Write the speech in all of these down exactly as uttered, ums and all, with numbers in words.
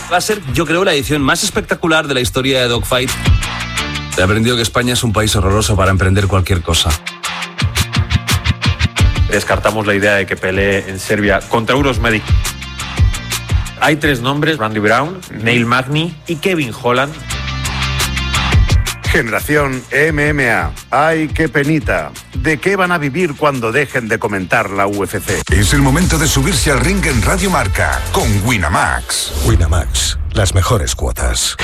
Va a ser, yo creo, la edición más espectacular de la historia de Dogfight. He aprendido que España es un país horroroso para emprender cualquier cosa. Descartamos la idea de que pelee en Serbia contra Eurosmedic. Hay tres nombres: Randy Brown, Neil Magny y Kevin Holland. Generación M M A. ¡Ay, qué penita! ¿De qué van a vivir cuando dejen de comentar la U F C? Es el momento de subirse al ring en Radio Marca con Winamax. Winamax, las mejores cuotas.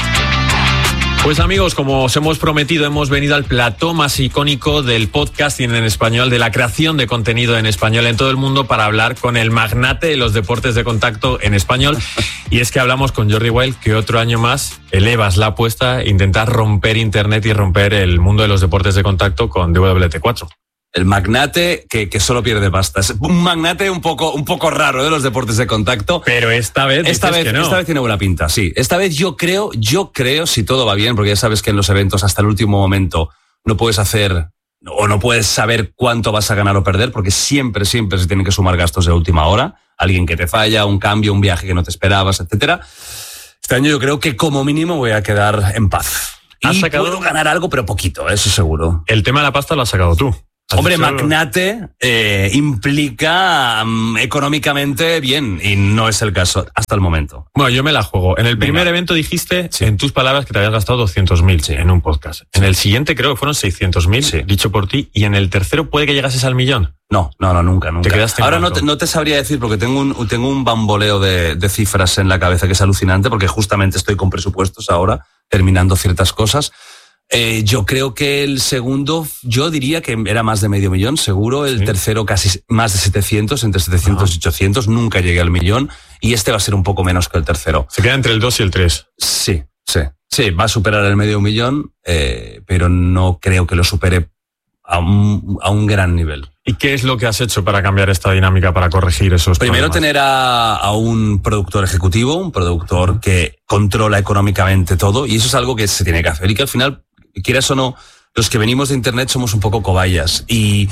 Pues amigos, como os hemos prometido, hemos venido al plató más icónico del podcasting en español, de la creación de contenido en español en todo el mundo, para hablar con el magnate de los deportes de contacto en español. Y es que hablamos con Jordi Wild, que otro año más elevas la apuesta e intentas romper internet y romper el mundo de los deportes de contacto con D W T cuatro. El magnate que, que solo pierde pasta. Es un magnate un poco, un poco raro de los deportes de contacto. Pero esta vez esta vez, que no. Esta vez tiene buena pinta, sí. Esta vez yo creo, yo creo, si todo va bien, porque ya sabes que en los eventos hasta el último momento no puedes hacer o no puedes saber cuánto vas a ganar o perder, porque siempre, siempre se tienen que sumar gastos de última hora. Alguien que te falla, un cambio, un viaje que no te esperabas, etcétera. Este año yo creo que como mínimo voy a quedar en paz. ¿Has y sacado... puedo ganar algo, pero poquito, eso seguro. El tema de la pasta lo has sacado tú. Hombre, magnate eh, implica um, económicamente bien, y no es el caso hasta el momento. Bueno, yo me la juego. En el Venga. primer evento dijiste, sí, en tus palabras, que te habías gastado doscientos mil sí. en un podcast. Sí. En el siguiente creo que fueron seiscientos mil, sí. dicho por ti, y en el tercero puede que llegases al millón. No, no, no, nunca, nunca. ¿Te quedaste Ahora no te, no te sabría decir, porque tengo un, tengo un bamboleo de, de cifras en la cabeza que es alucinante, porque justamente estoy con presupuestos ahora, terminando ciertas cosas. Eh, yo creo que el segundo, yo diría que era más de medio millón, seguro. El sí. tercero casi más de setecientos, entre setecientos Ajá. y ochocientos. Nunca llegué al millón. Y este va a ser un poco menos que el tercero. Se queda entre el dos y el tres. Sí, sí. Sí, va a superar el medio millón, eh, pero no creo que lo supere a un, a un gran nivel. ¿Y qué es lo que has hecho para cambiar esta dinámica, para corregir esos Primero problemas? Tener a, a un productor ejecutivo, un productor que controla económicamente todo. Y eso es algo que se tiene que hacer y que al final, quieras o no, los que venimos de internet somos un poco cobayas y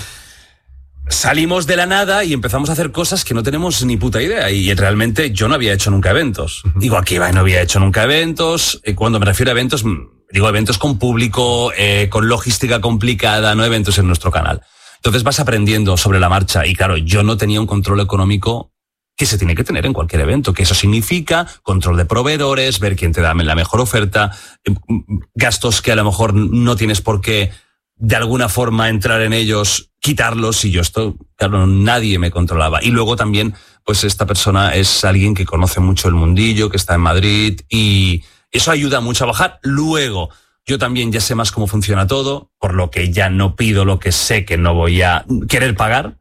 salimos de la nada y empezamos a hacer cosas que no tenemos ni puta idea, y realmente yo no había hecho nunca eventos. Uh-huh. Digo, aquí va, no había hecho nunca eventos. Cuando me refiero a eventos, digo eventos con público, eh, con logística complicada, no eventos en nuestro canal. Entonces vas aprendiendo sobre la marcha y claro, yo no tenía un control económico que se tiene que tener en cualquier evento, que eso significa control de proveedores, ver quién te da la mejor oferta, gastos que a lo mejor no tienes por qué de alguna forma entrar en ellos, quitarlos, y yo esto, claro, nadie me controlaba. Y luego también, pues esta persona es alguien que conoce mucho el mundillo, que está en Madrid, y eso ayuda mucho a bajar. Luego, yo también ya sé más cómo funciona todo, por lo que ya no pido lo que sé que no voy a querer pagar.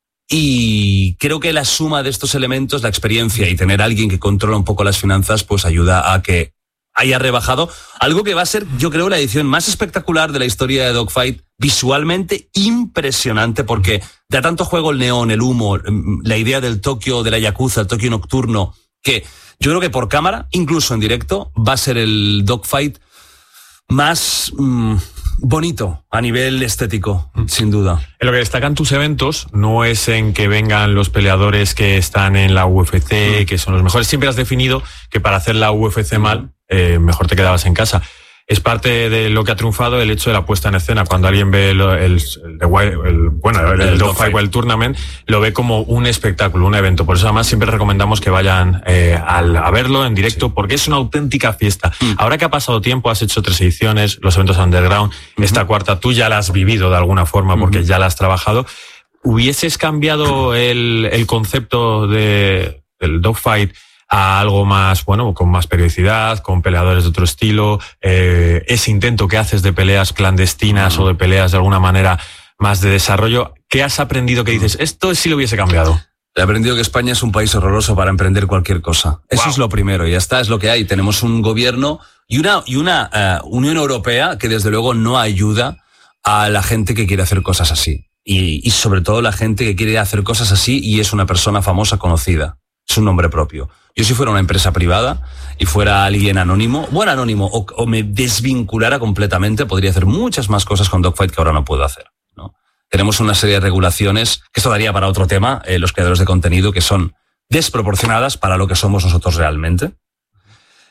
Y creo que la suma de estos elementos, la experiencia y tener a alguien que controla un poco las finanzas, pues ayuda a que haya rebajado algo que va a ser, yo creo, la edición más espectacular de la historia de Dogfight, visualmente impresionante, porque da tanto juego el neón, el humo, la idea del Tokio, de la Yakuza, el Tokio nocturno, que yo creo que por cámara, incluso en directo, va a ser el Dogfight más mmm, bonito a nivel estético, mm. sin duda. En lo que destacan tus eventos no es en que vengan los peleadores que están en la U F C, mm. que son los mejores. Siempre has definido que para hacer la U F C mal, eh, mejor te quedabas en casa. Es parte de lo que ha triunfado el hecho de la puesta en escena. Cuando alguien ve el, el, el, el bueno, el, el Dogfight World Tournament, lo ve como un espectáculo, un evento. Por eso además siempre recomendamos que vayan eh, al, a verlo en directo, sí. porque es una auténtica fiesta. Mm. Ahora que ha pasado tiempo, has hecho tres ediciones, los eventos underground, mm-hmm. esta cuarta tú ya la has vivido de alguna forma porque mm-hmm. ya la has trabajado. ¿Hubieses cambiado el, el concepto de, del Dogfight a algo más, bueno, con más periodicidad, con peleadores de otro estilo, eh, ese intento que haces de peleas clandestinas uh-huh. o de peleas de alguna manera más de desarrollo? ¿Qué has aprendido que dices, esto sí lo hubiese cambiado? He aprendido que España es un país horroroso para emprender cualquier cosa. Eso wow. es lo primero, y ya está, es lo que hay. Tenemos un gobierno y una, y una uh, Unión Europea que desde luego no ayuda a la gente que quiere hacer cosas así. Y, y sobre todo la gente que quiere hacer cosas así y es una persona famosa, conocida. Es un nombre propio. Yo si fuera una empresa privada y fuera alguien anónimo, bueno, anónimo, o, o me desvinculara completamente, podría hacer muchas más cosas con Dogfight que ahora no puedo hacer, ¿no? Tenemos una serie de regulaciones, que esto daría para otro tema, eh, los creadores de contenido, que son desproporcionadas para lo que somos nosotros realmente.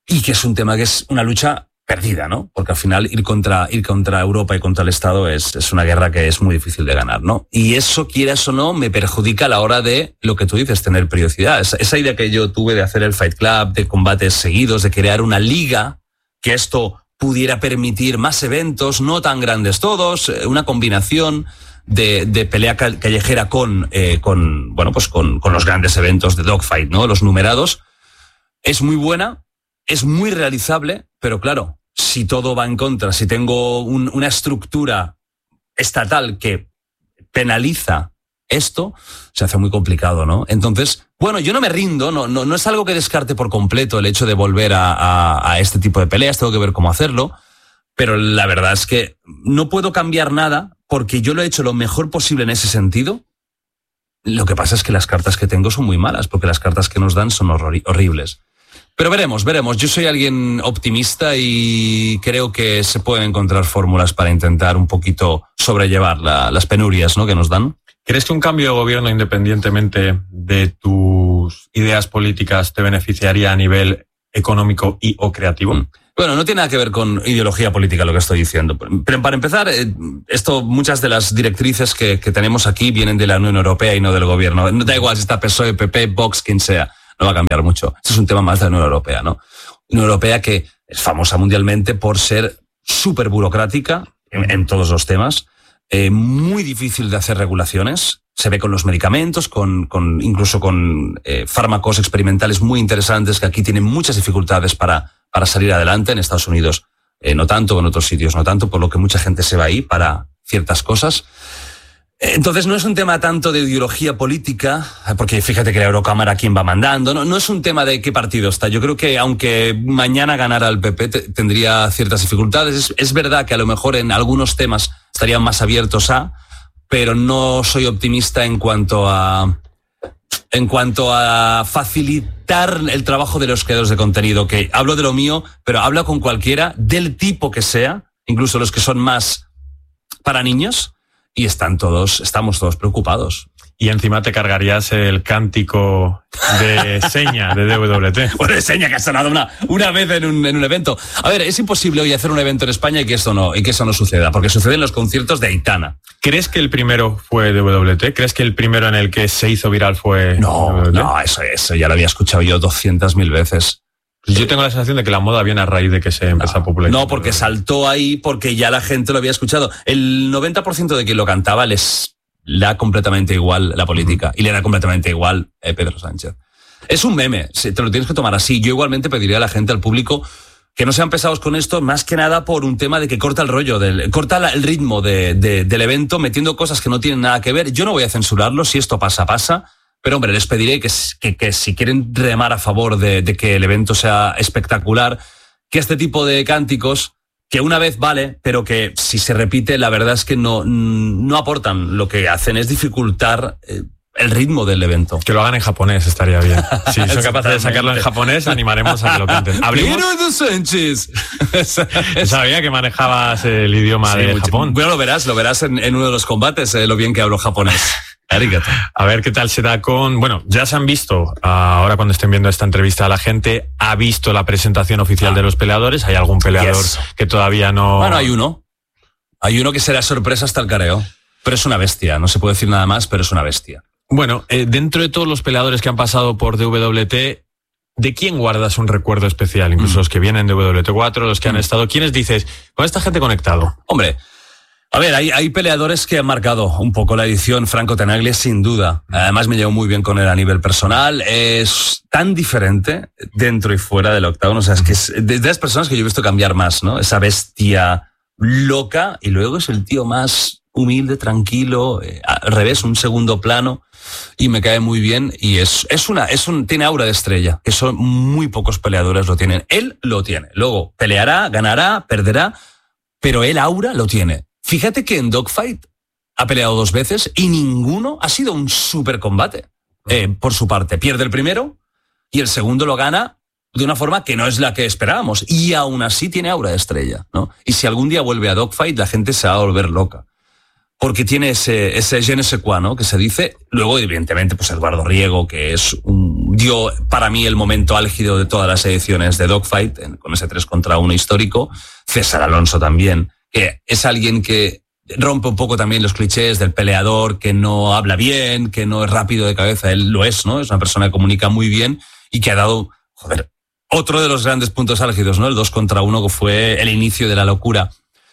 y que es un tema que es una lucha perdida, ¿no? Porque al final ir contra, ir contra Europa y contra el Estado es, es una guerra que es muy difícil de ganar, ¿no? Y eso, quieras o no, me perjudica a la hora de lo que tú dices, tener periodicidad. Esa, esa idea que yo tuve de hacer el Fight Club, de combates seguidos, de crear una liga, que esto pudiera permitir más eventos, no tan grandes todos, una combinación de, de pelea callejera con, eh, con, bueno, pues con, con los grandes eventos de dogfight, ¿no? Los numerados. Es muy buena, es muy realizable, pero claro, si todo va en contra, si tengo un, una estructura estatal que penaliza esto, se hace muy complicado, ¿no? Entonces, bueno, yo no me rindo, no, no, no es algo que descarte por completo el hecho de volver a, a, a este tipo de peleas, tengo que ver cómo hacerlo, pero la verdad es que no puedo cambiar nada porque yo lo he hecho lo mejor posible en ese sentido. Lo que pasa es que las cartas que tengo son muy malas, porque las cartas que nos dan son horror- horribles. Pero veremos, veremos. Yo soy alguien optimista y creo que se pueden encontrar fórmulas para intentar un poquito sobrellevar la, las penurias, ¿no?, que nos dan. ¿Crees que un cambio de gobierno, independientemente de tus ideas políticas, te beneficiaría a nivel económico y o creativo? Mm. Bueno, no tiene nada que ver con ideología política lo que estoy diciendo. Pero para empezar, esto, muchas de las directrices que, que tenemos aquí vienen de la Unión Europea y no del gobierno. No da igual si está P S O E, P P, Vox, quien sea. No va a cambiar mucho. Este es un tema más de la Unión Europea, ¿no? Unión Europea que es famosa mundialmente por ser súper burocrática en, en todos los temas, eh, muy difícil de hacer regulaciones. Se ve con los medicamentos, con, con incluso con eh, fármacos experimentales muy interesantes que aquí tienen muchas dificultades para, para salir adelante. En Estados Unidos eh, no tanto, en otros sitios no tanto, por lo que mucha gente se va ahí para ciertas cosas. Entonces no es un tema tanto de ideología política, porque fíjate que la Eurocámara quién va mandando, no, no es un tema de qué partido está. Yo creo que aunque mañana ganara el P P te, tendría ciertas dificultades. Es, es verdad que a lo mejor en algunos temas estarían más abiertos a, pero no soy optimista en cuanto a en cuanto a facilitar el trabajo de los creadores de contenido, que hablo de lo mío, pero hablo con cualquiera del tipo que sea, incluso los que son más para niños. Y están todos, estamos todos preocupados. Y encima te cargarías el cántico de seña de D W T. Bueno, de seña que ha sonado una, una vez en un, en un evento. A ver, es imposible hoy hacer un evento en España y que esto no, y que eso no suceda, porque sucede en los conciertos de Aitana. ¿Crees que el primero fue D W T? ¿Crees que el primero en el que se hizo viral fue No, D W T? no, eso, eso ya lo había escuchado yo doscientas mil veces. Yo tengo la sensación de que la moda viene a raíz de que se empezó no, a popularizar. No, porque saltó ahí porque ya la gente lo había escuchado. El noventa por ciento de quien lo cantaba les le da completamente igual la política uh-huh. y le da completamente igual eh, Pedro Sánchez. Es un meme, te lo tienes que tomar así. Yo igualmente pediría a la gente, al público, que no sean pesados con esto, más que nada por un tema de que corta el rollo, del, corta la, el ritmo de, de, del evento, metiendo cosas que no tienen nada que ver. Yo no voy a censurarlo, si esto pasa, pasa. Pero, hombre, les pediré que, que, que si quieren remar a favor de, de que el evento sea espectacular, que este tipo de cánticos, que una vez vale, pero que si se repite, la verdad es que no, no aportan. Lo que hacen es dificultar eh, el ritmo del evento. Que lo hagan en japonés estaría bien. Si son capaces de sacarlo en japonés, animaremos a que lo canten. Hablemos... Sánchez. Sabía que manejabas el idioma sí, de mucho. Japón. Bueno, lo verás, lo verás en, en uno de los combates, eh, lo bien que hablo japonés. Arigato. A ver qué tal se da con... Bueno, ya se han visto, ahora cuando estén viendo esta entrevista, la gente ha visto la presentación oficial ah. de los peleadores. ¿Hay algún peleador yes. que todavía no...? Bueno, hay uno. Hay uno que será sorpresa hasta el careo. Pero es una bestia, no se puede decir nada más, pero es una bestia. Bueno, eh, dentro de todos los peleadores que han pasado por D W T, ¿de quién guardas un recuerdo especial? Incluso mm. los que vienen de D W T cuatro, los que mm. han estado... ¿Quiénes dices, con esta gente conectado? Hombre... A ver, hay, hay peleadores que han marcado un poco la edición. Franco Tenaglia, sin duda. Además, me llevo muy bien con él a nivel personal. Es tan diferente dentro y fuera del octágono. O sea, es que es de, de las personas que yo he visto cambiar más, ¿no? Esa bestia loca y luego es el tío más humilde, tranquilo, eh, al revés, un segundo plano. Y me cae muy bien. Y es, es una, es un, tiene aura de estrella, que son muy pocos peleadores lo tienen. Él lo tiene. Luego peleará, ganará, perderá, pero él aura lo tiene. Fíjate que en Dogfight ha peleado dos veces y ninguno ha sido un super combate. Eh, por su parte, pierde el primero y el segundo lo gana de una forma que no es la que esperábamos. Y aún así tiene aura de estrella, ¿no? Y si algún día vuelve a Dogfight, la gente se va a volver loca. Porque tiene ese, ese je ne sais quoi, ¿no? Que se dice. Luego, evidentemente, pues Eduardo Riego, que es un dio para mí el momento álgido de todas las ediciones de Dogfight, con ese tres contra uno histórico. César Alonso también, que es alguien que rompe un poco también los clichés del peleador que no habla bien, que no es rápido de cabeza. Él lo es, ¿no? Es una persona que comunica muy bien y que ha dado, joder, otro de los grandes puntos álgidos, ¿no? El dos contra uno, que fue el inicio de la locura.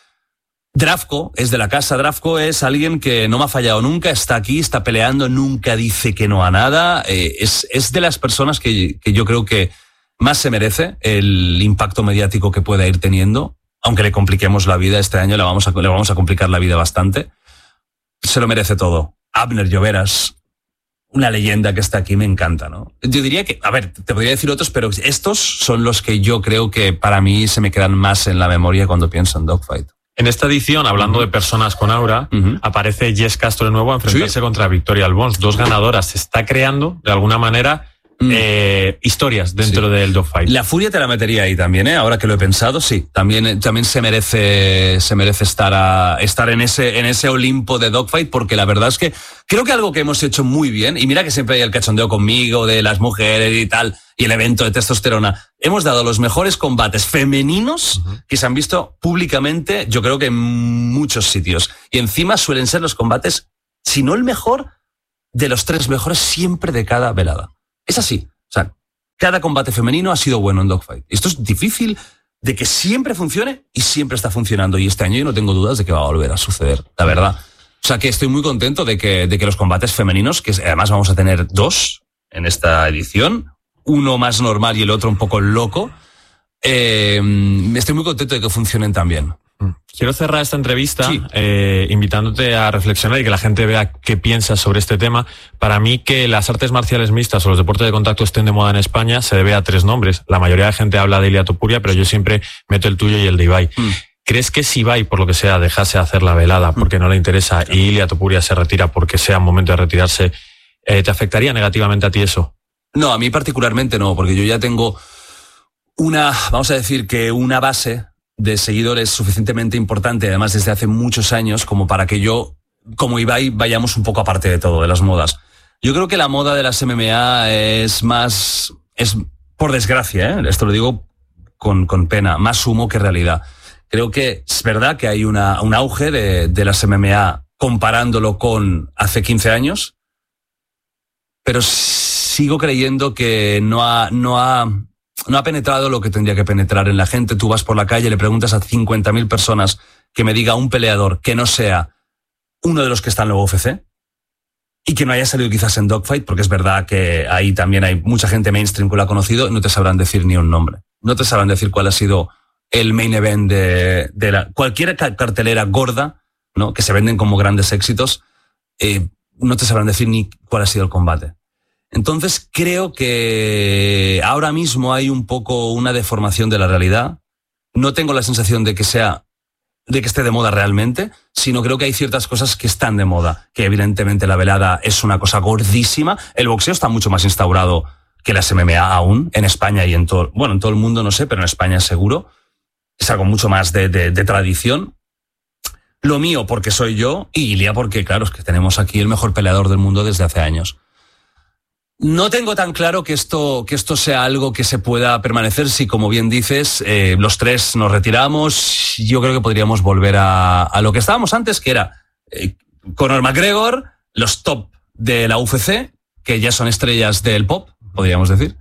Drafko es de la casa. Drafko es alguien que no me ha fallado nunca, está aquí, está peleando, nunca dice que no a nada. Eh, es, es de las personas que, que yo creo que más se merece el impacto mediático que pueda ir teniendo. Aunque le compliquemos la vida este año, le vamos a, le vamos a complicar la vida bastante. Se lo merece todo. Abner Lloveras, una leyenda que está aquí, me encanta, ¿no? Yo diría que, a ver, te podría decir otros, pero estos son los que yo creo que para mí se me quedan más en la memoria cuando pienso en Dogfight. En esta edición, hablando uh-huh. de personas con aura, uh-huh. aparece Jess Castro de nuevo a enfrentarse ¿Sí? contra Victoria Albons, dos ganadoras. Se está creando, de alguna manera, mm. eh, historias dentro sí. del Dogfight. La Furia te la metería ahí también, ¿eh? Ahora que lo he pensado, sí. También, también se merece, se merece estar, a, estar en ese, en ese Olimpo de Dogfight, porque la verdad es que creo que algo que hemos hecho muy bien, y mira que siempre hay el cachondeo conmigo de las mujeres y tal, y el evento de testosterona, hemos dado los mejores combates femeninos uh-huh. que se han visto públicamente, yo creo que en muchos sitios. Y encima suelen ser los combates, si no el mejor, de los tres mejores siempre de cada velada. Es así. O sea, cada combate femenino ha sido bueno en Dogfight. Esto es difícil de que siempre funcione y siempre está funcionando. Y este año yo no tengo dudas de que va a volver a suceder, la verdad. O sea, que estoy muy contento de que, de que los combates femeninos, que además vamos a tener dos en esta edición, uno más normal y el otro un poco loco, eh, estoy muy contento de que funcionen también. Quiero cerrar esta entrevista sí. eh, invitándote a reflexionar y que la gente vea qué piensas sobre este tema. Para mí, que las artes marciales mixtas o los deportes de contacto estén de moda en España se debe a tres nombres. La mayoría de gente habla de Ilia Topuria, pero yo siempre meto el tuyo y el de Ibai. Mm. ¿Crees que si Ibai, por lo que sea, dejase hacer la velada porque no le interesa y Ilia Topuria se retira porque sea momento de retirarse, eh, ¿te afectaría negativamente a ti eso? No, a mí particularmente no, porque yo ya tengo una, vamos a decir que una base de seguidores suficientemente importante, además desde hace muchos años, como para que yo, como Ibai, vayamos un poco aparte de todo, de las modas. Yo creo que la moda de las M M A es más, es por desgracia, ¿eh? Esto lo digo con, con pena, más humo que realidad. Creo que es verdad que hay una, un auge de, de las M M A comparándolo con hace quince años, pero sigo creyendo que no ha, no ha, no ha penetrado lo que tendría que penetrar en la gente. Tú vas por la calle, le preguntas a cincuenta mil personas que me diga un peleador que no sea uno de los que está en la U F C y que no haya salido quizás en Dogfight, porque es verdad que ahí también hay mucha gente mainstream que lo ha conocido y no te sabrán decir ni un nombre. No te sabrán decir cuál ha sido el main event de, de la, cualquier cartelera gorda, ¿no? Que se venden como grandes éxitos, eh, no te sabrán decir ni cuál ha sido el combate. Entonces creo que ahora mismo hay un poco una deformación de la realidad. No tengo la sensación de que sea, de que esté de moda realmente, sino creo que hay ciertas cosas que están de moda, que evidentemente la velada es una cosa gordísima. El boxeo está mucho más instaurado que las M M A aún, en España y en todo, bueno, en todo el mundo no sé, pero en España seguro. Es algo mucho más de, de, de tradición. Lo mío porque soy yo y Ilia porque, claro, es que tenemos aquí el mejor peleador del mundo desde hace años. No tengo tan claro que esto, que esto sea algo que se pueda permanecer. Si, como bien dices, eh, los tres nos retiramos, yo creo que podríamos volver a, a lo que estábamos antes, que era eh, Conor McGregor, los top de la U F C, que ya son estrellas del pop, podríamos decir.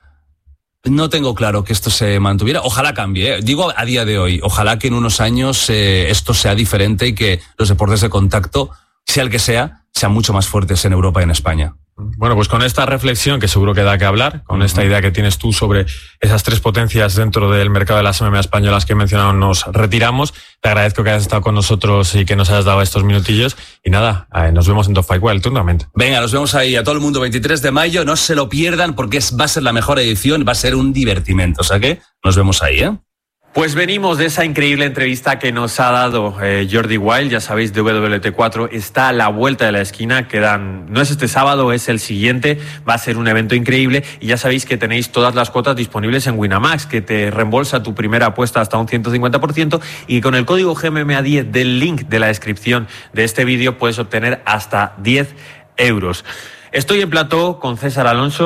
No tengo claro que esto se mantuviera. Ojalá cambie, ¿eh? Digo a día de hoy. Ojalá que en unos años eh, esto sea diferente y que los deportes de contacto, sea el que sea, sean mucho más fuertes en Europa y en España. Bueno, pues con esta reflexión que seguro que da que hablar, con uh-huh. esta idea que tienes tú sobre esas tres potencias dentro del mercado de las M M A españolas que he mencionado, nos retiramos. Te agradezco que hayas estado con nosotros y que nos hayas dado estos minutillos. Y nada, eh, nos vemos en Dogfight Wild, totalmente. Venga, nos vemos ahí a todo el mundo, veintitrés de mayo. No se lo pierdan porque es, va a ser la mejor edición, va a ser un divertimento. O sea que nos vemos ahí, ¿eh? Pues venimos de esa increíble entrevista que nos ha dado eh, Jordi Wild. Ya sabéis, W W T cuatro está a la vuelta de la esquina. Quedan, no es este sábado, es el siguiente. Va a ser un evento increíble. Y ya sabéis que tenéis todas las cuotas disponibles en Winamax, que te reembolsa tu primera apuesta hasta un ciento cincuenta por ciento. Y con el código G M M A diez del link de la descripción de este vídeo puedes obtener hasta diez euros. Estoy en plató con César Alonso,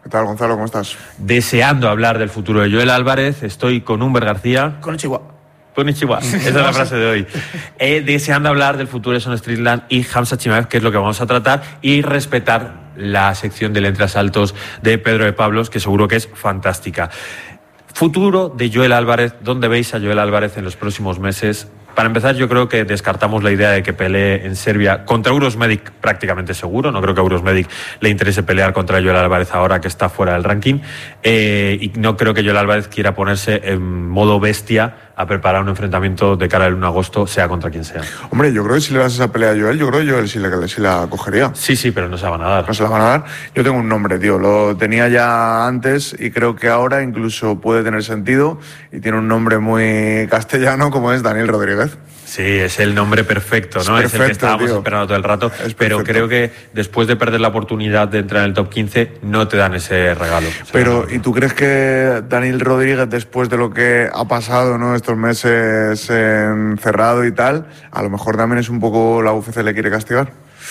¿Qué tal, Gonzalo? ¿Cómo estás? Deseando hablar del futuro de Joel Álvarez, estoy con Humber García. Konnichiwa. Konnichiwa, esa es la frase de hoy. Eh, deseando hablar del futuro de Son Streetland y Hamza Chimaev, que es lo que vamos a tratar, y respetar la sección del Entre Asaltos de Pedro de Pablos, que seguro que es fantástica. Futuro de Joel Álvarez, ¿dónde veis a Joel Álvarez en los próximos meses? Para empezar, yo creo que descartamos la idea de que pelee en Serbia contra Urosmedic prácticamente seguro. No creo que a Urosmedic le interese pelear contra Joel Álvarez ahora que está fuera del ranking. Eh, y no creo que Joel Álvarez quiera ponerse en modo bestia a preparar un enfrentamiento de cara al uno de agosto, sea contra quien sea. Hombre, yo creo que si le das esa pelea a Joel, yo creo que Joel sí la, sí la cogería. Sí, sí, pero no se la van a dar. No se la van a dar. Yo tengo un nombre, tío. Lo tenía ya antes y creo que ahora incluso puede tener sentido. Y tiene un nombre muy castellano como es Daniel Rodríguez. Sí, es el nombre perfecto, ¿no? Es, perfecto, es el que estábamos tío. esperando todo el rato. Pero creo que después de perder la oportunidad de entrar en el top quince, no te dan ese regalo. Pero, ¿y tú crees que Daniel Rodríguez, después de lo que ha pasado, ¿no? estos meses encerrado y tal, a lo mejor también es un poco la U F C le quiere castigar?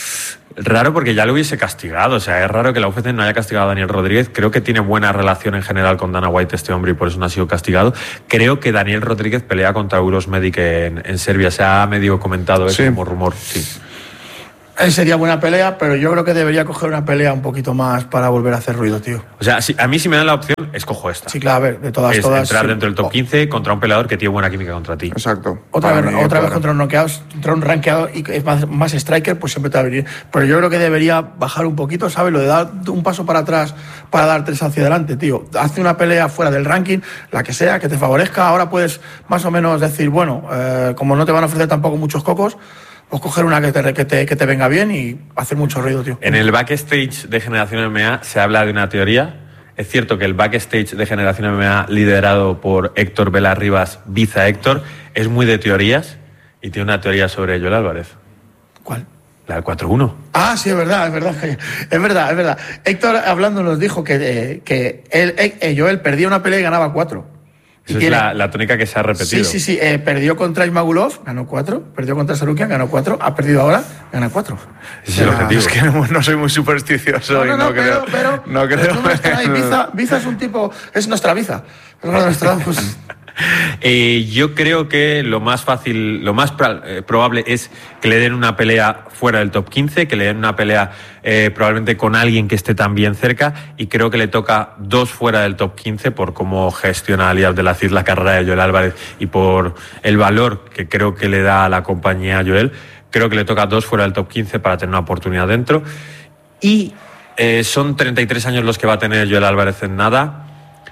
Raro porque ya lo hubiese castigado, o sea, es raro que la U F C no haya castigado a Daniel Rodríguez. Creo que tiene buena relación en general con Dana White este hombre y por eso no ha sido castigado. Creo que Daniel Rodríguez pelea contra Urosmedic en, en Serbia, se ha medio comentado eso, sí, como rumor, sí. Eh, sería buena pelea, pero yo creo que debería coger una pelea un poquito más para volver a hacer ruido, tío. O sea, si, a mí si me dan la opción, escojo esta. Sí, claro, a ver, de todas, es todas. entrar sí. dentro del top quince contra un peleador que tiene buena química contra ti. Exacto. Otra vez, otra vez contra un noqueado, contra un rankeado y que es más, más striker, pues siempre te va a venir. Pero yo creo que debería bajar un poquito, ¿sabes? Lo de dar un paso para atrás para dar tres hacia adelante, tío. Hazte una pelea fuera del ranking, la que sea, que te favorezca. Ahora puedes más o menos decir, bueno, eh, como no te van a ofrecer tampoco muchos cocos, pues coger una que te, que, te, que te venga bien y hacer mucho ruido, tío. En el backstage de Generación M M A se habla de una teoría. Es cierto que el backstage de Generación M M A, liderado por Héctor Vela Rivas, Biza Héctor, es muy de teorías y tiene una teoría sobre Joel Álvarez. ¿Cuál? La del cuatro uno. Ah, sí, es verdad, es verdad. Es verdad, es verdad. Héctor, hablando, nos dijo que, eh, que él, eh, Joel perdía una pelea y ganaba cuatro. Esa es la, la tónica que se ha repetido. Sí, sí, sí. Eh, perdió contra Ismagulov, ganó cuatro. Perdió contra Sarukian, ganó cuatro. Ha perdido ahora, gana cuatro. Ese es el objetivo. Es que no, no soy muy supersticioso no, no, y no, no, creo. Pero, pero, no creo. pero no está Biza, Biza es un tipo. Es nuestra Biza. Es nuestra. Pues, Eh, yo creo que lo más fácil, lo más eh, probable es que le den una pelea fuera del top quince, que le den una pelea eh, probablemente con alguien que esté también cerca, y creo que le toca dos fuera del top quince por cómo gestiona Ali Abdelaziz la carrera de Joel Álvarez y por el valor que creo que le da a la compañía a Joel. Creo que le toca dos fuera del top quince para tener una oportunidad dentro. Y eh, son treinta y tres años los que va a tener Joel Álvarez en nada.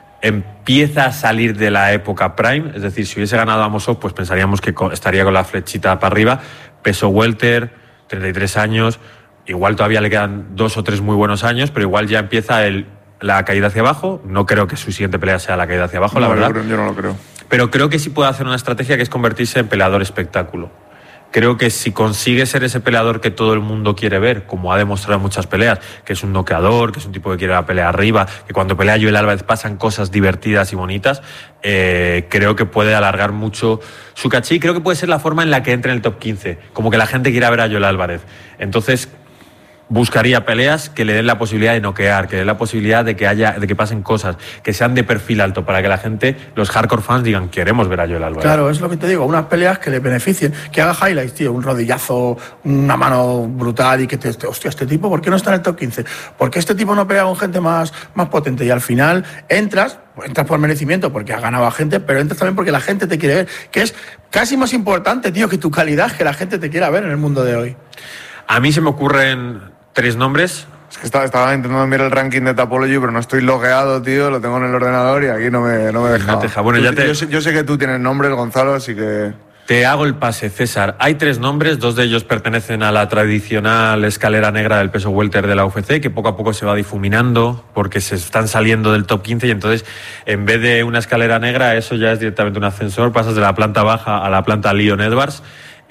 Empieza a salir de la época prime, es decir, si hubiese ganado a Amosov, pues pensaríamos que estaría con la flechita para arriba. Peso welter, treinta y tres años, igual todavía le quedan dos o tres muy buenos años, pero igual ya empieza el, la caída hacia abajo. No creo que su siguiente pelea sea la caída hacia abajo, no, la verdad. Yo, creo, yo no lo creo. Pero creo que sí puede hacer una estrategia que es convertirse en peleador espectáculo. Creo que si consigue ser ese peleador que todo el mundo quiere ver, como ha demostrado en muchas peleas, que es un noqueador, que es un tipo que quiere la pelea arriba, que cuando pelea Joel Álvarez pasan cosas divertidas y bonitas, eh, creo que puede alargar mucho su caché y creo que puede ser la forma en la que entre en el top quince, como que la gente quiera ver a Joel Álvarez. Entonces buscaría peleas que le den la posibilidad de noquear, que le den la posibilidad de que haya, de que pasen cosas, que sean de perfil alto, para que la gente, los hardcore fans, digan, queremos ver a Joel Álvarez. Claro, es lo que te digo, unas peleas que le beneficien, que haga highlights, tío, un rodillazo, una mano brutal y que te, te hostia, este tipo, ¿por qué no está en el top quince? ¿Por qué este tipo no pelea con gente más, más potente? Y al final entras, entras por merecimiento, porque has ganado a gente, pero entras también porque la gente te quiere ver, que es casi más importante, tío, que tu calidad, que la gente te quiera ver en el mundo de hoy. A mí se me ocurren tres nombres. Es que estaba, estaba intentando mirar el ranking de Tapology, pero no estoy logueado, tío, lo tengo en el ordenador y aquí no me, no me deja. No te deja. Bueno, ya te... yo, sé, yo sé que tú tienes nombres, Gonzalo, así que... Te hago el pase, César. Hay tres nombres, dos de ellos pertenecen a la tradicional escalera negra del peso welter de la U F C, que poco a poco se va difuminando porque se están saliendo del top quince y entonces, en vez de una escalera negra, eso ya es directamente un ascensor, pasas de la planta baja a la planta Leon Edwards.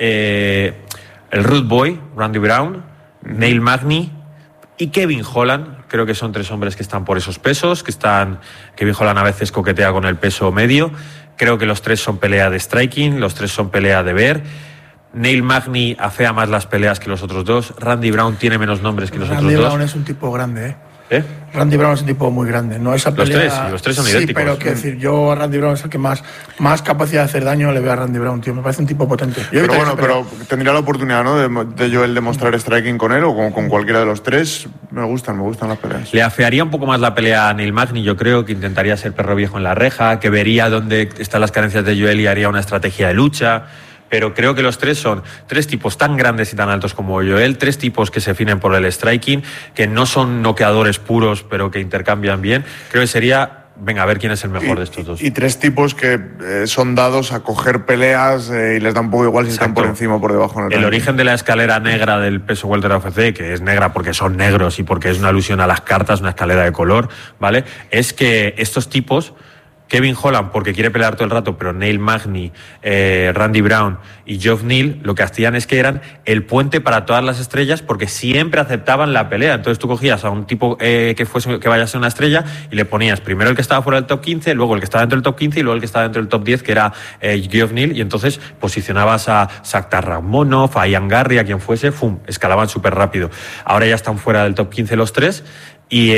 Eh, el Rude Boy, Randy Brown, Neil Magny y Kevin Holland. Creo que son tres hombres que están por esos pesos, que están... Kevin Holland a veces coquetea con el peso medio. Creo que los tres son pelea de striking, los tres son pelea de ver. Neil Magny afea más las peleas que los otros dos. Randy Brown tiene menos nombres que los Randy otros dos. Randy Brown es un tipo grande, ¿eh? ¿Eh? Randy Brown es un tipo muy grande, ¿no? Esa los pelea, tres, los tres son sí, idénticos. Pero quiero decir, yo a Randy Brown es el que más, más capacidad de hacer daño le veo a Randy Brown, tío. Me parece un tipo potente. Yo pero bueno, pero tendría la oportunidad, ¿no? De, de Joel demostrar striking con él o con, con cualquiera de los tres. Me gustan, me gustan las peleas. Le afearía un poco más la pelea a Neil Magny, yo creo, que intentaría ser perro viejo en la reja, que vería dónde están las carencias de Joel y haría una estrategia de lucha. Pero creo que los tres son tres tipos tan grandes y tan altos como Joel, tres tipos que se definen por el striking, que no son noqueadores puros, pero que intercambian bien. Creo que sería, venga, a ver quién es el mejor y, de estos dos. Y tres tipos que eh, son dados a coger peleas eh, y les da un poco igual si Exacto. están por encima o por debajo. En el el ranking. Origen de la escalera negra del peso welter U F C, que es negra porque son negros y porque es una alusión a las cartas, una escalera de color, ¿vale? Es que estos tipos... Kevin Holland, porque quiere pelear todo el rato, pero Neil Magny, eh, Randy Brown y Geoff Neal lo que hacían es que eran el puente para todas las estrellas porque siempre aceptaban la pelea. Entonces tú cogías a un tipo eh, que fuese que vaya a ser una estrella y le ponías primero el que estaba fuera del top quince, luego el que estaba dentro del top quince y luego el que estaba dentro del top diez, que era eh, Geoff Neal, y entonces posicionabas a Shakhtar Rakhmonov, a Ian Garry, a quien fuese, ¡fum!, escalaban súper rápido. Ahora ya están fuera del top quince los tres. Y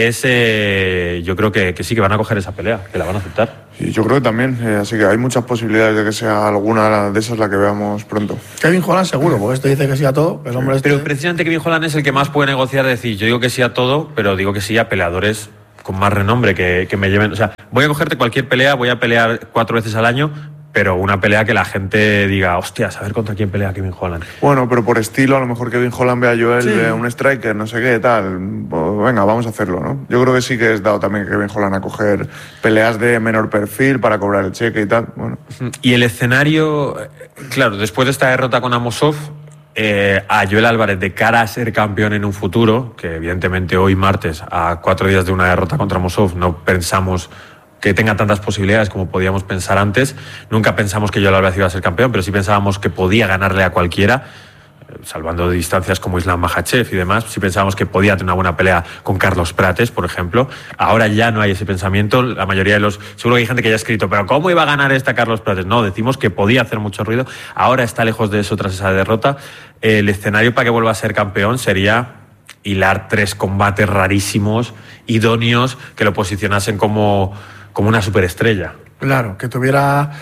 ese, yo creo que, que sí que van a coger esa pelea, que la van a aceptar. Sí, yo creo que también, eh, así que hay muchas posibilidades de que sea alguna de esas la que veamos pronto. Kevin Holland seguro, porque esto dice que sí a todo. El hombre sí. este... Pero precisamente Kevin Holland es el que más puede negociar, decir, yo digo que sí a todo, pero digo que sí a peleadores con más renombre, que, que me lleven... O sea, voy a cogerte cualquier pelea, voy a pelear cuatro veces al año, pero una pelea que la gente diga, hostias, a ver contra quién pelea Kevin Holland. Bueno, pero por estilo, a lo mejor Kevin Holland ve a Joel, sí. ve un striker, no sé qué, tal. Pues venga, vamos a hacerlo, ¿no? Yo creo que sí que es dado también Kevin Holland a coger peleas de menor perfil para cobrar el cheque y tal. Bueno. Y el escenario, claro, después de esta derrota con Amosov, eh, a Joel Álvarez de cara a ser campeón en un futuro, que evidentemente hoy martes, a cuatro días de una derrota contra Amosov, no pensamos que tenga tantas posibilidades como podíamos pensar antes. Nunca pensamos que Joel Álvarez iba a ser campeón, pero sí pensábamos que podía ganarle a cualquiera, salvando distancias como Islam Makhachev y demás. Sí pensábamos que podía tener una buena pelea con Carlos Prates, por ejemplo. Ahora ya no hay ese pensamiento. La mayoría de los... Seguro que hay gente que ya ha escrito, pero ¿cómo iba a ganar esta Carlos Prates? No, decimos que podía hacer mucho ruido. Ahora está lejos de eso tras esa derrota. El escenario para que vuelva a ser campeón sería hilar tres combates rarísimos, idóneos, que lo posicionasen como... como una superestrella. Claro, que tuviera...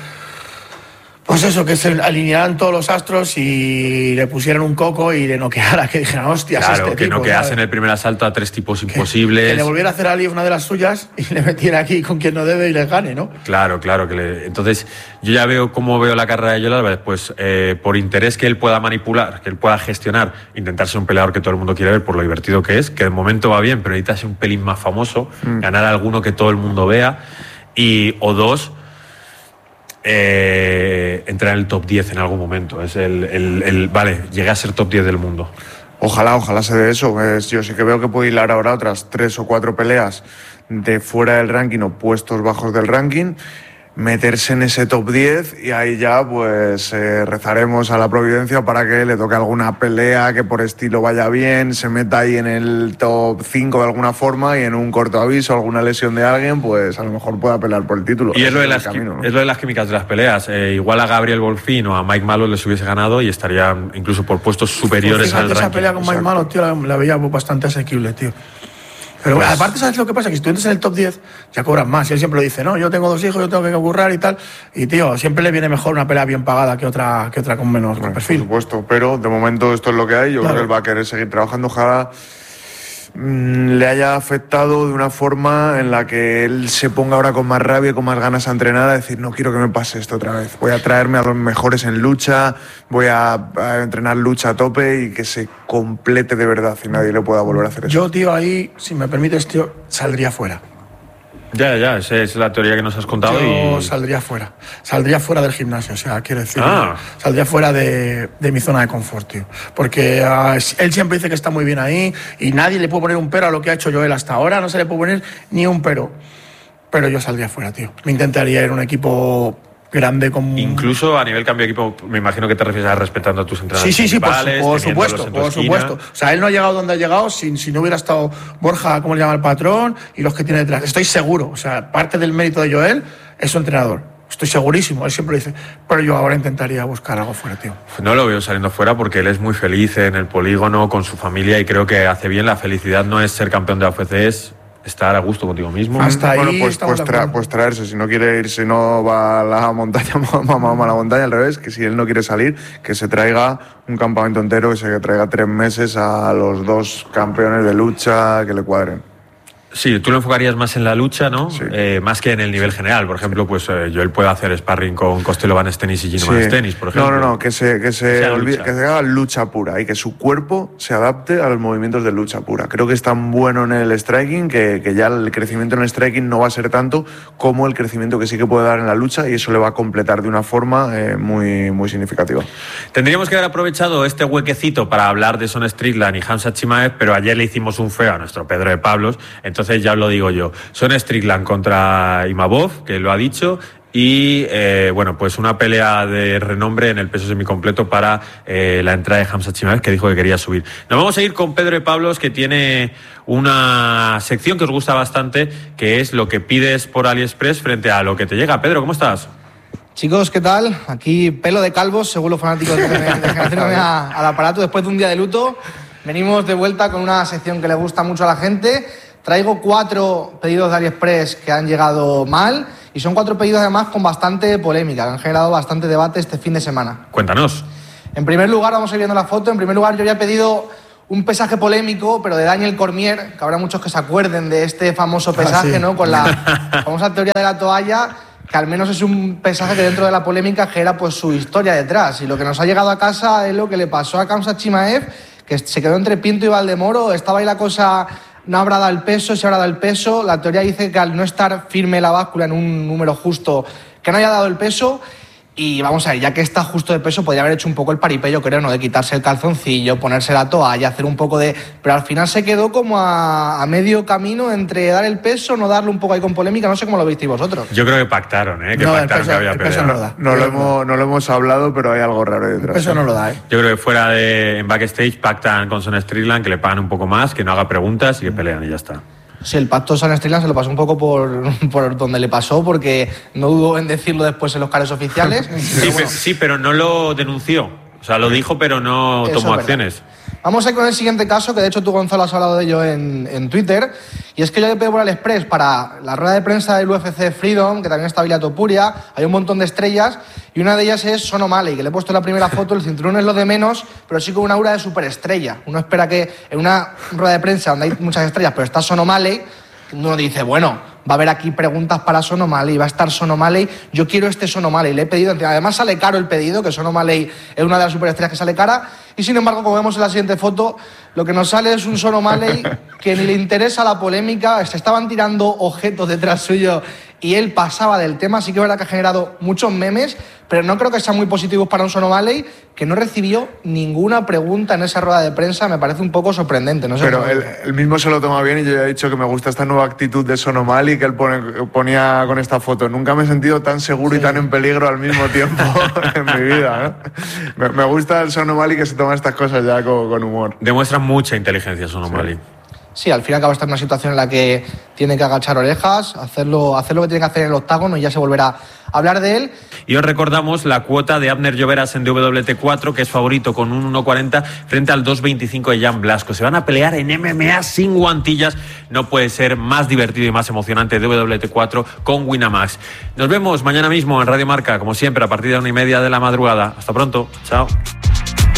Pues eso, que se alinearan todos los astros y le pusieran un coco y le noqueara, que dijeran, hostias, claro, este que tipo, noqueasen en el primer asalto a tres tipos imposibles. Que, que le volviera a hacer a Ali una de las suyas y le metiera aquí con quien no debe y le gane, ¿no? Claro, claro. que le... Entonces, yo ya veo cómo veo la carrera de Joel Álvarez. Pues eh, por interés que él pueda manipular, que él pueda gestionar, intentar ser un peleador que todo el mundo quiere ver por lo divertido que es, que de momento va bien, pero necesita ser un pelín más famoso, mm. ganar a alguno que todo el mundo vea, y o dos... Eh, entrar en el top diez en algún momento. Es el, el, el vale, llegué a ser top diez del mundo. Ojalá, ojalá se dé eso. Es, yo sí que veo que puede hilar ahora otras tres o cuatro peleas de fuera del ranking o puestos bajos del ranking, meterse en ese top diez y ahí ya pues eh, rezaremos a la providencia para que le toque alguna pelea que por estilo vaya bien, se meta ahí en el top cinco de alguna forma y en un corto aviso, alguna lesión de alguien, pues a lo mejor pueda pelear por el título. Y es lo de, las, camino, ¿no? es lo de las químicas de las peleas. Eh, igual a Gabriel Volfín o a Mike Malott les hubiese ganado y estarían incluso por puestos superiores pues al ranking. Esa pelea con Mike Malott, tío, la, la veía bastante asequible, tío. Pero pues, aparte, ¿sabes lo que pasa? Que si tú entras en el top diez, ya cobras más. Y él siempre lo dice, no, yo tengo dos hijos, yo tengo que currar y tal. Y, tío, siempre le viene mejor una pelea bien pagada que otra, que otra con menos bueno, perfil. Por supuesto, pero de momento esto es lo que hay. Yo claro. creo que él va a querer seguir trabajando. Ojalá mmm, le haya afectado de una forma en la que él se ponga ahora con más rabia y con más ganas a entrenar, a decir, no quiero que me pase esto otra vez. Voy a traerme a los mejores en lucha, voy a, a entrenar lucha a tope y que se complete de verdad y nadie le pueda volver a hacer eso. Yo, tío, ahí, si me permites, tío, saldría fuera. Ya, ya, esa es la teoría que nos has contado. Yo y... saldría fuera. Saldría fuera del gimnasio, o sea, quiero decir, ah. saldría fuera de, de mi zona de confort, tío. Porque uh, él siempre dice que está muy bien ahí y nadie le puede poner un pero a lo que ha hecho Joel hasta ahora, no se le puede poner ni un pero. Pero yo saldría fuera, tío. Me intentaría ir a un equipo grande con... Incluso a nivel cambio de equipo, me imagino que te refieres a respetando a tus entrenadores. Sí, sí, sí, por, por supuesto, por supuesto. O sea, él no ha llegado donde ha llegado si, si no hubiera estado Borja, como le llama el patrón, y los que tiene detrás. Estoy seguro. O sea, parte del mérito de Joel es su entrenador. Estoy segurísimo, él siempre dice, pero yo ahora intentaría buscar algo fuera, tío. No lo veo saliendo fuera porque él es muy feliz en el polígono, con su familia, y creo que hace bien. La felicidad no es ser campeón de la U F C, es estar a gusto contigo mismo. Hasta Bueno, ahí pues, estamos pues, de tra- acuerdo. pues traerse. Si no quiere ir, si no va a la montaña, vamos a la montaña, al revés, que si él no quiere salir, que se traiga un campamento entero, que se traiga tres meses a los dos campeones de lucha que le cuadren. Sí, tú lo enfocarías más en la lucha, ¿no? Sí. Eh, más que en el nivel general. Por ejemplo, pues eh, Joel puede hacer sparring con Costello Vanestenis y Gino Sí. Vanestenis, por ejemplo. No, no, no, que se, que se, Sea olvide- lucha. que se haga lucha pura y que su cuerpo se adapte a los movimientos de lucha pura. Creo que es tan bueno en el striking que, que ya el crecimiento en el striking no va a ser tanto como el crecimiento que sí que puede dar en la lucha, y eso le va a completar de una forma eh, muy, muy significativa. Tendríamos que haber aprovechado este huequecito para hablar de Son Strickland y Khamzat Chimaev, pero ayer le hicimos un feo a nuestro Pedro de Pablos, entonces ya os lo digo yo. Son Strickland contra Imavov, que lo ha dicho, y eh, bueno, pues una pelea de renombre en el peso semicompleto para eh, la entrada de Khamzat Chimaev, que dijo que quería subir. Nos vamos a ir con Pedro de Pablos, que tiene una sección que os gusta bastante, que es lo que pides por AliExpress frente a lo que te llega. Pedro, ¿cómo estás? Chicos, ¿qué tal? Aquí pelo de calvos, según los fanáticos de Generación M A al aparato. Después de un día de luto, venimos de vuelta con una sección que le gusta mucho a la gente. Traigo cuatro pedidos de AliExpress que han llegado mal, y son cuatro pedidos además con bastante polémica, que han generado bastante debate este fin de semana. Cuéntanos. En primer lugar, vamos a ir viendo la foto. En primer lugar, yo había pedido un pesaje polémico, pero de Daniel Cormier, que habrá muchos que se acuerden de este famoso pesaje, Ah, sí. ¿no? Con la famosa teoría de la toalla, que al menos es un pesaje que dentro de la polémica genera pues su historia detrás. Y lo que nos ha llegado a casa es lo que le pasó a Khamzat Chimaev, que se quedó entre Pinto y Valdemoro. Estaba ahí la cosa, no habrá dado el peso, se habrá dado el peso. La teoría dice que al no estar firme la báscula en un número justo, que no haya dado el peso. Y vamos a ver, ya que está justo de peso, podría haber hecho un poco el paripé, yo creo, ¿no? De quitarse el calzoncillo, ponerse la toalla, hacer un poco de... Pero al final se quedó como a, a medio camino entre dar el peso, no darle un poco ahí con polémica. No sé cómo lo visteis vosotros. Yo creo que pactaron, ¿eh? Que No, el pactaron peso- que había el peso pelea. no lo da. No lo, hemos, no lo hemos hablado, pero hay algo raro detrás. Eso no lo da, ¿eh? Yo creo que fuera de en backstage pactan con Son Strickland, que le pagan un poco más, que no haga preguntas y que pelean y ya está. Sí, el pacto Son Strickland se lo pasó un poco por, por donde le pasó, porque no dudó en decirlo después en los cares oficiales. Sí, Pero pe- bueno, sí, pero no lo denunció. O sea, lo dijo, pero no eso tomó es verdad. acciones. Vamos a ir con el siguiente caso, que de hecho tú, Gonzalo, has hablado de ello en, en Twitter. Y es que yo le pedí por AliExpress para la rueda de prensa del U F C Freedom, que también está Vila Topuria. Hay un montón de estrellas y una de ellas es Sean O'Malley, que le he puesto en la primera foto. El cinturón es lo de menos, pero sí con una aura de superestrella. Uno espera que en una rueda de prensa donde hay muchas estrellas, pero está Sean O'Malley, uno dice, bueno, va a haber aquí preguntas para Sean O'Malley, va a estar Sean O'Malley, yo quiero este Sean O'Malley, le he pedido, además sale caro el pedido, que Sean O'Malley es una de las superestrellas que sale cara, y sin embargo, como vemos en la siguiente foto, lo que nos sale es un Sean O'Malley que ni le interesa la polémica, se estaban tirando objetos detrás suyo y él pasaba del tema. Sí que es verdad que ha generado muchos memes, pero no creo que sean muy positivos para un Sean O'Malley, que no recibió ninguna pregunta en esa rueda de prensa. Me parece un poco sorprendente, no sé. Pero cómo- él, él mismo se lo toma bien, y yo ya he dicho que me gusta esta nueva actitud de Sean O'Malley que él pone- ponía con esta foto. Nunca me he sentido tan seguro y tan en peligro al mismo tiempo en mi vida, ¿no? Me, me gusta el Sean O'Malley que se toma estas cosas ya con, con humor. Demuestra mucha inteligencia Sean O'Malley. Sí, al fin y al cabo está en una situación en la que tiene que agachar orejas, hacerlo, hacer lo que tiene que hacer en el octágono, y ya se volverá a hablar de él. Y os recordamos la cuota de Abner Lloveras en W W T cuatro, que es favorito con un uno cuarenta frente al dos veinticinco de Jan Blasco. Se van a pelear en M M A sin guantillas. No puede ser más divertido y más emocionante W W T cuatro con Winamax. Nos vemos mañana mismo en Radio Marca, como siempre, a partir de una y media de la madrugada. Hasta pronto. Chao.